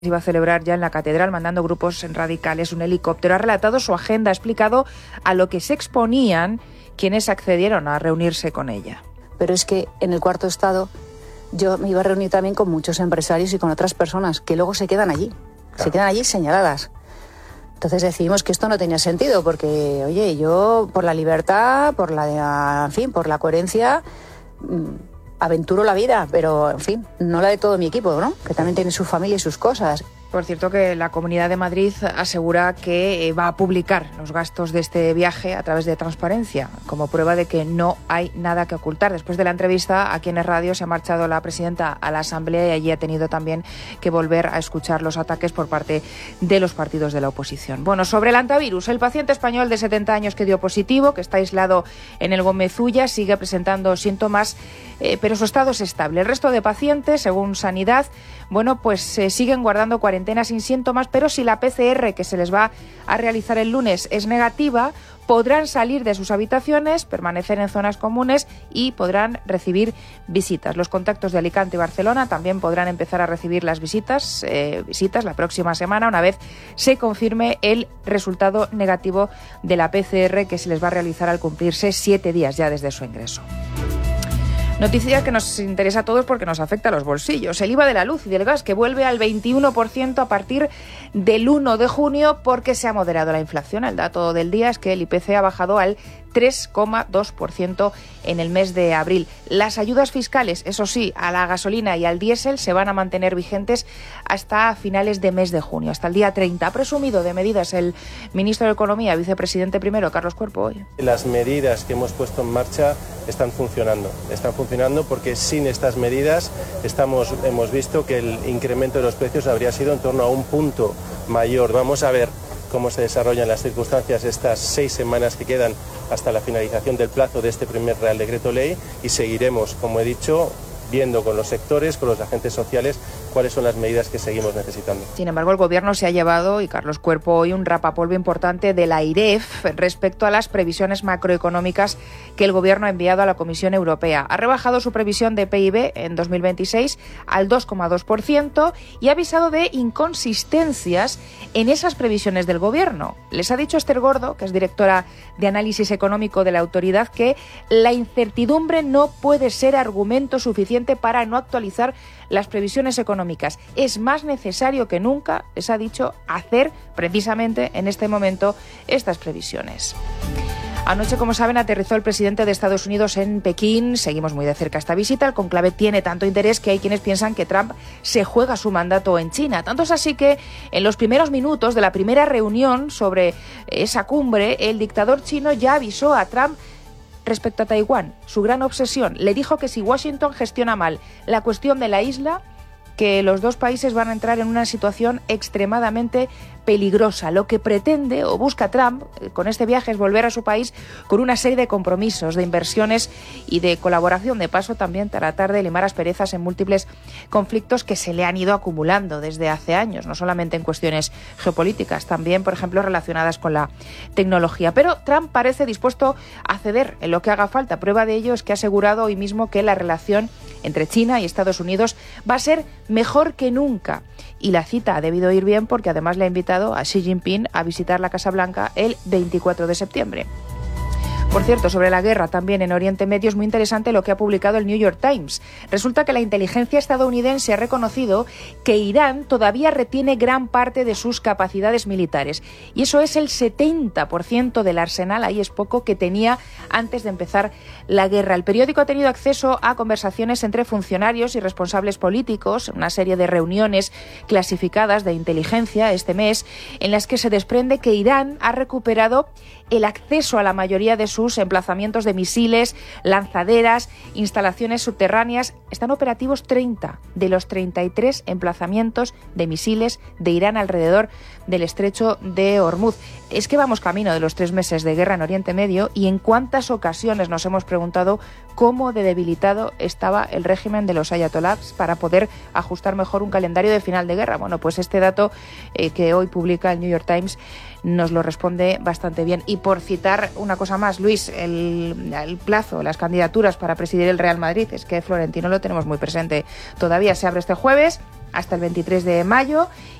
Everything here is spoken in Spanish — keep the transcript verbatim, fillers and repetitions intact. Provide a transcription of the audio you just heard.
iba a celebrar ya en la catedral, mandando grupos radicales, un helicóptero. Ha relatado su agenda, ha explicado a lo que se exponían quienes accedieron a reunirse con ella. Pero es que en el cuarto estado yo me iba a reunir también con muchos empresarios y con otras personas que luego se quedan allí, claro. se quedan allí señaladas. Entonces decidimos que esto no tenía sentido porque, oye, yo por la libertad, por la, en fin, por la coherencia, aventuro la vida, pero, en fin, no la de todo mi equipo, ¿no? Que también tiene su familia y sus cosas. Por cierto, que la Comunidad de Madrid asegura que va a publicar los gastos de este viaje a través de Transparencia, como prueba de que no hay nada que ocultar. Después de la entrevista, aquí en el radio se ha marchado la presidenta a la Asamblea y allí ha tenido también que volver a escuchar los ataques por parte de los partidos de la oposición. Bueno, sobre el antivirus, el paciente español de setenta años que dio positivo, que está aislado en el Gómez Ulla, sigue presentando síntomas, eh, pero su estado es estable. El resto de pacientes, según Sanidad, bueno, pues eh, siguen guardando cuarentena sin síntomas, pero si la P C R que se les va a realizar el lunes es negativa, podrán salir de sus habitaciones, permanecer en zonas comunes y podrán recibir visitas. Los contactos de Alicante y Barcelona también podrán empezar a recibir las visitas, eh, visitas la próxima semana, una vez se confirme el resultado negativo de la P C R que se les va a realizar al cumplirse siete días ya desde su ingreso. Noticia que nos interesa a todos porque nos afecta a los bolsillos. El I V A de la luz y del gas que vuelve al veintiuno por ciento a partir del uno de junio porque se ha moderado la inflación. El dato del día es que el I P C ha bajado al tres coma dos por ciento en el mes de abril. Las ayudas fiscales, eso sí, a la gasolina y al diésel se van a mantener vigentes hasta finales de mes de junio, hasta el día treinta. Ha presumido de medidas el ministro de Economía, vicepresidente primero, Carlos Cuerpo, hoy. Las medidas que hemos puesto en marcha están funcionando. Están funcionando porque sin estas medidas estamos, hemos visto que el incremento de los precios habría sido en torno a un punto mayor. Vamos a ver cómo se desarrollan las circunstancias estas seis semanas que quedan hasta la finalización del plazo de este primer Real Decreto Ley y seguiremos, como he dicho, viendo con los sectores, con los agentes sociales, cuáles son las medidas que seguimos necesitando. Sin embargo, el Gobierno se ha llevado, y Carlos Cuerpo hoy, un rapapolvo importante de la AIREF respecto a las previsiones macroeconómicas que el Gobierno ha enviado a la Comisión Europea. Ha rebajado su previsión de P I B en dos mil veintiséis al dos coma dos por ciento y ha avisado de inconsistencias en esas previsiones del Gobierno. Les ha dicho Esther Gordo, que es directora de análisis económico de la autoridad, que la incertidumbre no puede ser argumento suficiente para no actualizar las previsiones económicas. Es más necesario que nunca, les ha dicho, hacer precisamente en este momento estas previsiones. Anoche, como saben, aterrizó el presidente de Estados Unidos en Pekín. Seguimos muy de cerca esta visita. El conclave tiene tanto interés que hay quienes piensan que Trump se juega su mandato en China. Tanto es así que en los primeros minutos de la primera reunión sobre esa cumbre, el dictador chino ya avisó a Trump respecto a Taiwán, su gran obsesión. Le dijo que si Washington gestiona mal la cuestión de la isla, que los dos países van a entrar en una situación extremadamente peligrosa. Lo que pretende o busca Trump con este viaje es volver a su país con una serie de compromisos, de inversiones y de colaboración. De paso, también tratar de limar asperezas en múltiples conflictos que se le han ido acumulando desde hace años, no solamente en cuestiones geopolíticas, también, por ejemplo, relacionadas con la tecnología. Pero Trump parece dispuesto a ceder en lo que haga falta. Prueba de ello es que ha asegurado hoy mismo que la relación entre China y Estados Unidos va a ser mejor que nunca. Y la cita ha debido ir bien porque además le ha invitado a Xi Jinping a visitar la Casa Blanca el veinticuatro de septiembre. Por cierto, sobre la guerra también en Oriente Medio es muy interesante lo que ha publicado el New York Times. Resulta que la inteligencia estadounidense ha reconocido que Irán todavía retiene gran parte de sus capacidades militares. Y eso es el setenta por ciento del arsenal, ahí es poco, que tenía antes de empezar la guerra. El periódico ha tenido acceso a conversaciones entre funcionarios y responsables políticos, una serie de reuniones clasificadas de inteligencia este mes, en las que se desprende que Irán ha recuperado el acceso a la mayoría de sus emplazamientos de misiles, lanzaderas, instalaciones subterráneas. Están operativos treinta de los treinta y tres emplazamientos de misiles de Irán alrededor del estrecho de Hormuz. Es que vamos camino de los tres meses de guerra en Oriente Medio y en cuántas ocasiones nos hemos preguntado cómo de debilitado estaba el régimen de los ayatolás para poder ajustar mejor un calendario de final de guerra. Bueno, pues este dato eh, que hoy publica el New York Times nos lo responde bastante bien. Y por citar una cosa más, Luis, el, el plazo, las candidaturas para presidir el Real Madrid, es que Florentino lo tenemos muy presente. Todavía se abre este jueves hasta el veintitrés de mayo